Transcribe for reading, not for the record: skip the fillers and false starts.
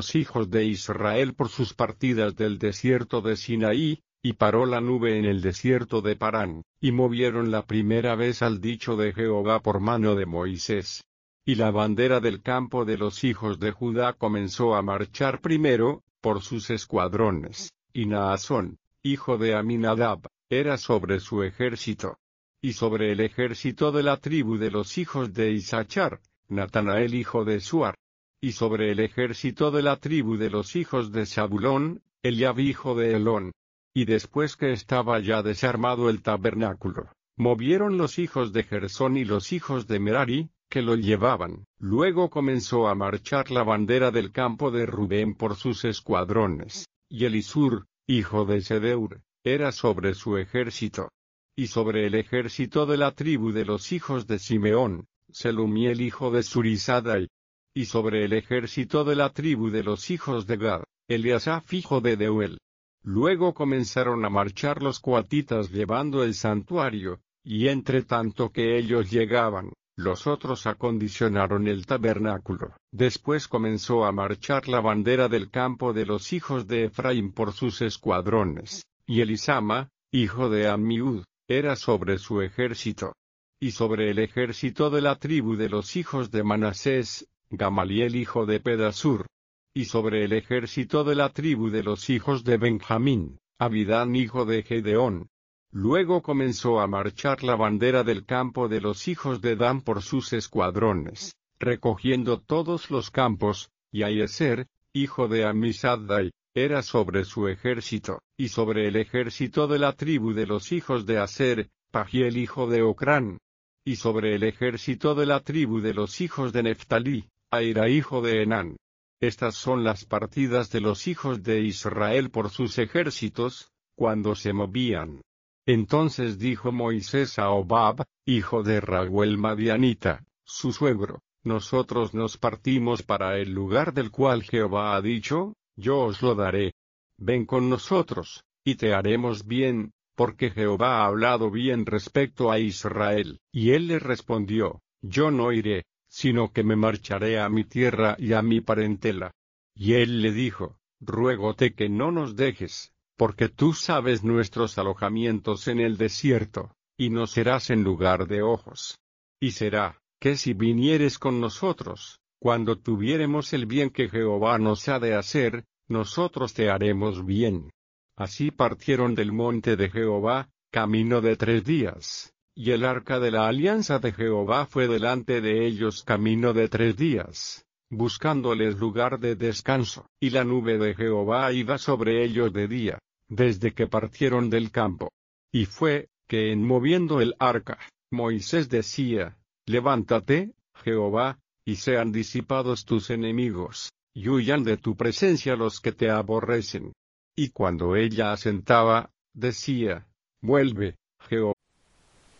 los hijos de Israel por sus partidas del desierto de Sinaí, y paró la nube en el desierto de Parán, y movieron la primera vez al dicho de Jehová por mano de Moisés. Y la bandera del campo de los hijos de Judá comenzó a marchar primero, por sus escuadrones, y Naasón, hijo de Aminadab, era sobre su ejército. Y sobre el ejército de la tribu de los hijos de Isachar, Natanael hijo de Suar. Y sobre el ejército de la tribu de los hijos de Zabulón, Eliab hijo de Elón. Y después que estaba ya desarmado el tabernáculo, movieron los hijos de Gersón y los hijos de Merari, que lo llevaban. Luego comenzó a marchar la bandera del campo de Rubén por sus escuadrones, y Elisur, hijo de Sedeur, era sobre su ejército. Y sobre el ejército de la tribu de los hijos de Simeón, Selumiel hijo de Surizadai. Y sobre el ejército de la tribu de los hijos de Gad, Eliasaf hijo de Deuel. Luego comenzaron a marchar los coatitas llevando el santuario, y entre tanto que ellos llegaban, los otros acondicionaron el tabernáculo. Después comenzó a marchar la bandera del campo de los hijos de Efraín por sus escuadrones, y Elisama, hijo de Amiud, era sobre su ejército. Y sobre el ejército de la tribu de los hijos de Manasés, Gamaliel hijo de Pedasur. Y sobre el ejército de la tribu de los hijos de Benjamín, Abidán hijo de Gedeón. Luego comenzó a marchar la bandera del campo de los hijos de Dan por sus escuadrones, recogiendo todos los campos, y Ahiezer, hijo de Amisaddai, era sobre su ejército. Y sobre el ejército de la tribu de los hijos de Aser, Pagiel hijo de Ocrán. Y sobre el ejército de la tribu de los hijos de Neftalí, Aira hijo de Enán. Estas son las partidas de los hijos de Israel por sus ejércitos, cuando se movían. Entonces dijo Moisés a Hobab, hijo de Raguel Madianita, su suegro: nosotros nos partimos para el lugar del cual Jehová ha dicho, yo os lo daré. Ven con nosotros, y te haremos bien, porque Jehová ha hablado bien respecto a Israel. Y él le respondió: yo no iré, sino que me marcharé a mi tierra y a mi parentela. Y él le dijo: ruégote que no nos dejes, porque tú sabes nuestros alojamientos en el desierto, y no serás en lugar de ojos. Y será, que si vinieres con nosotros, cuando tuviéremos el bien que Jehová nos ha de hacer, nosotros te haremos bien. Así partieron del monte de Jehová, camino de 3 días. Y el arca de la alianza de Jehová fue delante de ellos camino de 3 días, buscándoles lugar de descanso. Y la nube de Jehová iba sobre ellos de día, desde que partieron del campo. Y fue, que en moviendo el arca, Moisés decía: levántate, Jehová, y sean disipados tus enemigos, y huyan de tu presencia los que te aborrecen. Y cuando ella asentaba, decía: vuelve, Jehová.